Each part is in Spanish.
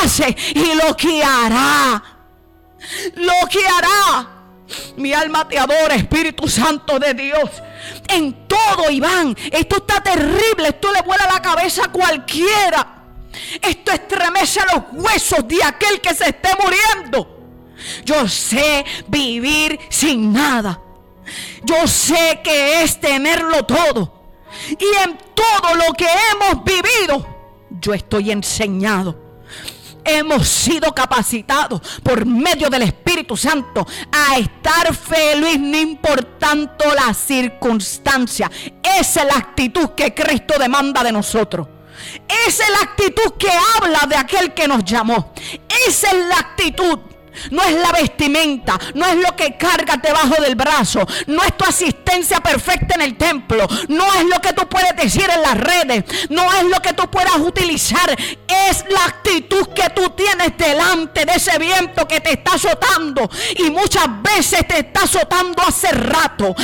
hace y lo que hará. Lo que hará. Mi alma te adora, Espíritu Santo de Dios. En todo, Iván, esto está terrible. Esto le vuela la cabeza a cualquiera. Esto estremece a los huesos de aquel que se esté muriendo. Yo sé vivir sin nada. Yo sé que es tenerlo todo. Y en todo lo que hemos vivido, yo estoy enseñado. Hemos sido capacitados por medio del Espíritu Santo a estar feliz, no importando las circunstancias. Esa es la actitud que Cristo demanda de nosotros. Esa es la actitud que habla de aquel que nos llamó. Esa es la actitud. No es la vestimenta, no es lo que cargas debajo del brazo, no es tu asistencia perfecta en el templo, no es lo que tú puedes decir en las redes, no es lo que tú puedas utilizar, es la actitud que tú tienes delante de ese viento que te está azotando, y muchas veces te está azotando hace rato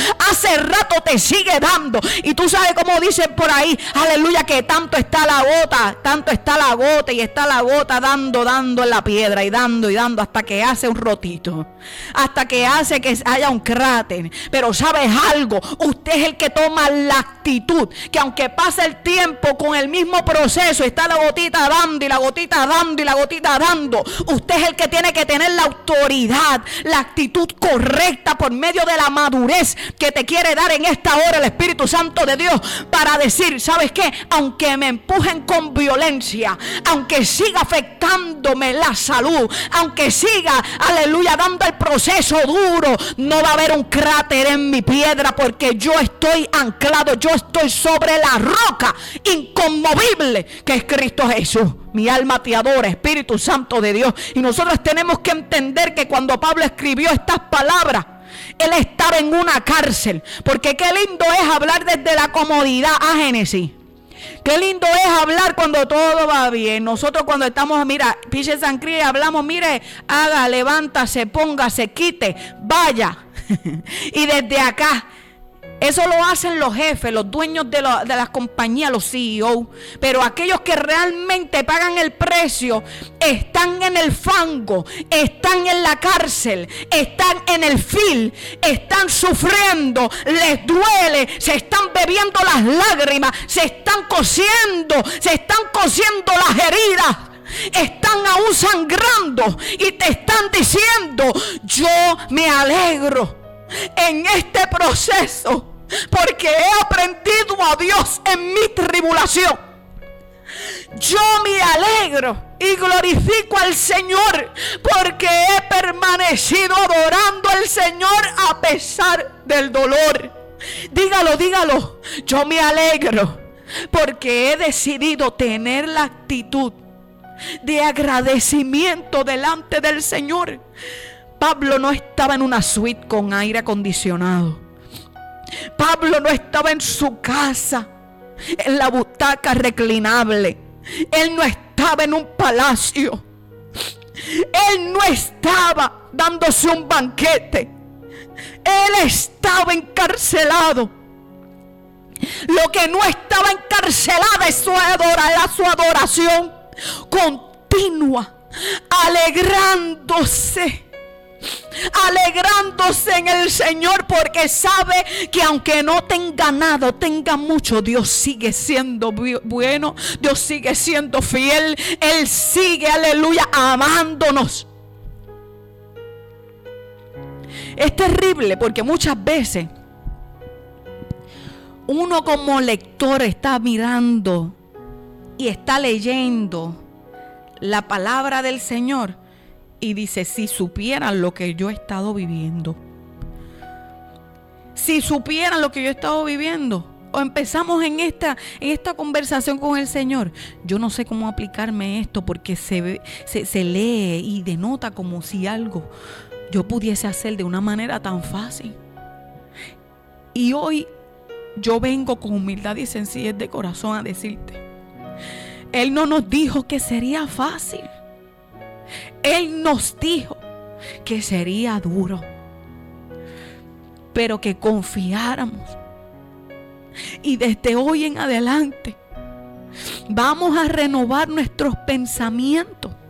te sigue dando, y tú sabes cómo dicen por ahí, aleluya, que tanto está la gota y está la gota dando en la piedra y dando hasta que hace un rotito, hasta que hace que haya un cráter. Pero ¿sabes algo? Usted es el que toma la actitud, que aunque pase el tiempo con el mismo proceso, está la gotita dando y la gotita dando y la gotita dando, usted es el que tiene que tener la autoridad, la actitud correcta por medio de la madurez que te quiere dar en esta hora el Espíritu Santo de Dios, para decir, ¿sabes qué? Aunque me empujen con violencia, aunque siga afectándome la salud, aunque siga, aleluya, dando el proceso duro, no va a haber un cráter en mi piedra, porque yo estoy anclado, yo estoy sobre la roca inconmovible que es Cristo Jesús. Mi alma te adora, Espíritu Santo de Dios. Y nosotros tenemos que entender que cuando Pablo escribió estas palabras, él estaba en una cárcel, porque qué lindo es hablar desde la comodidad. Génesis, qué lindo es hablar cuando todo va bien. Nosotros cuando estamos, mira, piche Sancría, y hablamos, mire, haga, levántase, póngase, quite, vaya. Y desde acá, eso lo hacen los jefes, los dueños de las compañías, los CEO. Pero aquellos que realmente pagan el precio están en el fango, están en la cárcel, están en el fil, están sufriendo, les duele, se están bebiendo las lágrimas, se están cosiendo las heridas. Están aún sangrando y te están diciendo, yo me alegro en este proceso, porque he aprendido a Dios en mi tribulación. Yo me alegro y glorifico al Señor, porque he permanecido adorando al Señor a pesar del dolor. Dígalo. Yo me alegro porque he decidido tener la actitud de agradecimiento delante del Señor. Pablo no estaba en una suite con aire acondicionado. Pablo no estaba en su casa, en la butaca reclinable. Él no estaba en un palacio. Él no estaba dándose un banquete. Él estaba encarcelado. Lo que no estaba encarcelada es era su adoración continua, alegrándose en el Señor, porque sabe que aunque no tenga nada, tenga mucho, Dios sigue siendo bueno, Dios sigue siendo fiel, Él sigue, aleluya, amándonos. Es terrible porque muchas veces uno como lector está mirando y está leyendo la palabra del Señor y dice, si supieran lo que yo he estado viviendo, si supieran lo que yo he estado viviendo, o empezamos en esta conversación con el Señor, yo no sé cómo aplicarme esto, porque se lee y denota como si algo yo pudiese hacer de una manera tan fácil. Y hoy yo vengo con humildad y sencillez de corazón a decirte, Él no nos dijo que sería fácil. Él nos dijo que sería duro, pero que confiáramos. Y desde hoy en adelante vamos a renovar nuestros pensamientos